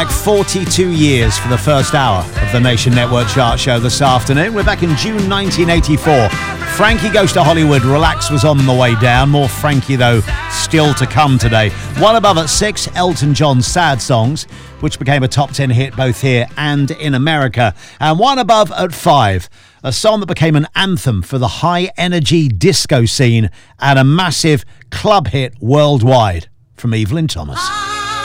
42 years for the first hour of the Nation Network Chart Show this afternoon. We're back in June 1984. Frankie Goes to Hollywood, Relax was on the way down. More Frankie, though, still to come today. One above at 6, Elton John's Sad Songs, which became a top 10 hit both here and in America. And one above at 5, a song that became an anthem for the high-energy disco scene and a massive club hit worldwide, from Evelyn Thomas.